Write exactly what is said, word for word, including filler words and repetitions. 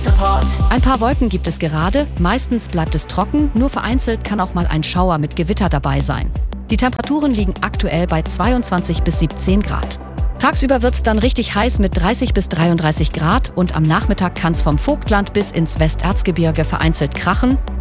Support. Ein paar Wolken gibt es gerade, meistens bleibt es trocken, nur vereinzelt kann auch mal ein Schauer mit Gewitter dabei sein. Die Temperaturen liegen aktuell bei zweiundzwanzig bis siebzehn Grad. Tagsüber wird es dann richtig heiß mit dreißig bis dreiunddreißig Grad und am Nachmittag kann es vom Vogtland bis ins Westerzgebirge vereinzelt krachen.